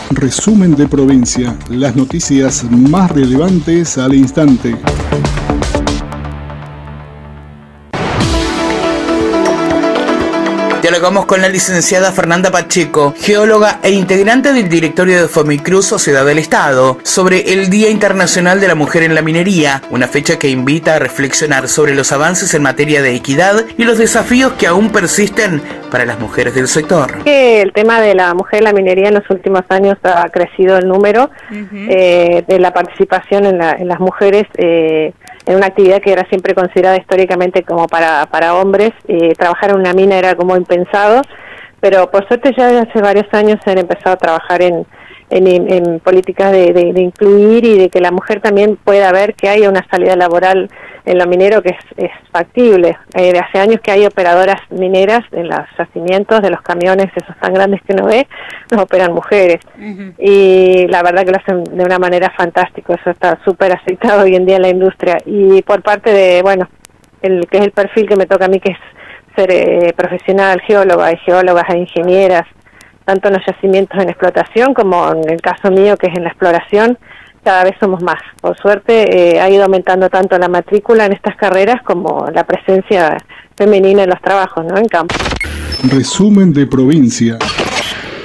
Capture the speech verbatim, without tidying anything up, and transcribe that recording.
Resumen de provincia, las noticias más relevantes al instante. Dialogamos con la licenciada Fernanda Pacheco, geóloga e integrante del directorio de Fomicruz Sociedad del Estado, sobre el Día Internacional de la Mujer en la Minería, una fecha que invita a reflexionar sobre los avances en materia de equidad y los desafíos que aún persisten para las mujeres del sector. El tema de la mujer en la minería en los últimos años ha crecido el número uh-huh. eh, de la participación en, la, en las mujeres eh, en una actividad que era siempre considerada históricamente como para, para hombres. Eh, trabajar en una mina era como impensado, pero por suerte ya desde hace varios años se han empezado a trabajar en, en, en políticas de, de, de incluir y de que la mujer también pueda ver que haya una salida laboral en lo minero que es, es factible. Eh, de hace años que hay operadoras mineras en los yacimientos de los camiones, esos tan grandes que uno ve, los operan mujeres. Uh-huh. Y la verdad que lo hacen de una manera fantástica, eso está súper aceptado hoy en día en la industria. Y por parte de, bueno, el que es el perfil que me toca a mí, que es ser eh, profesional, geóloga, y geólogas e ingenieras, tanto en los yacimientos en explotación como en el caso mío que es en la exploración, cada vez somos más. Por suerte eh, ha ido aumentando tanto la matrícula en estas carreras como la presencia femenina en los trabajos, ¿no? En campo. Resumen de provincia.